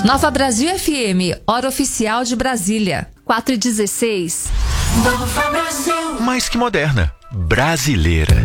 Nova Brasil FM, hora oficial de Brasília, 4h16. Nova Brasil. Mais que moderna, brasileira.